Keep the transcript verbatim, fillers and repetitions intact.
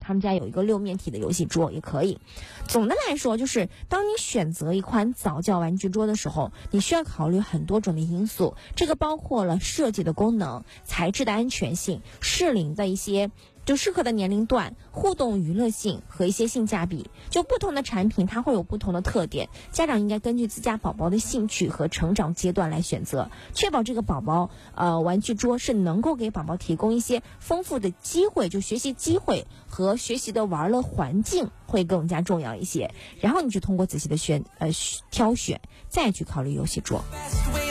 他们家有一个六面体的游戏桌也可以。总的来说，就是当你选择一款早教玩具桌的时候，你需要考虑很多种的因素，这个包括了设计的功能、材质的安全性、适龄的一些就适合的年龄段、互动娱乐性和一些性价比。就不同的产品它会有不同的特点，家长应该根据自家宝宝的兴趣和成长阶段来选择，确保这个宝宝呃玩具桌是能够给宝宝提供一些丰富的机会，就学习机会和学习的玩乐环境会更加重要一些。然后你去通过仔细的选呃挑选，再去考虑游戏桌。